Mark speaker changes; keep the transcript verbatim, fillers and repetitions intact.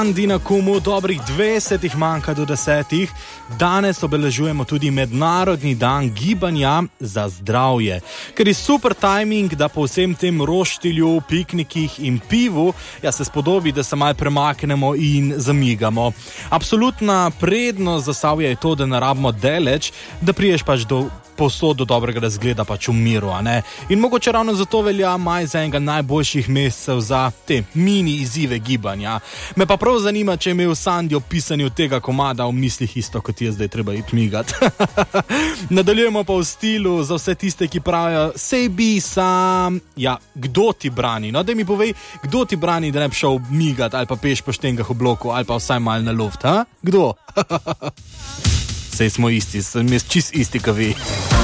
Speaker 1: dan, Dina Kumu, dobrih dvajsetih manjka do desetih. Danes obeležujemo tudi mednarodni dan gibanja za zdravje. Ker je super timing, da po vsem tem roštilju, piknikih in pivu, ja se spodobi, da se malo premaknemo in zamigamo. Absolutna prednost Zasavja je to, da ne rabimo daleč, da priješ pač do povsod do dobrega razgleda pač v miru, a ne? In mogoče ravno zato velja maj za enega najboljših mesecev za te mini izzive gibanja. Me pa prav zanima, če je imel Sandi ob pisanju tega komada v mislih isto, kot je zdaj treba iti migat. Nadaljujemo pa v stilu za vse tiste, ki pravijo, sej bi sam... Ja, kdo ti brani? No, daj mi povej, kdo ti brani, da ne bi šel migat ali pa peš po štengah v bloku ali pa vsaj mal na luft, ha? Kdo? Sej smo isti, sem jaz čist isti, ka vi.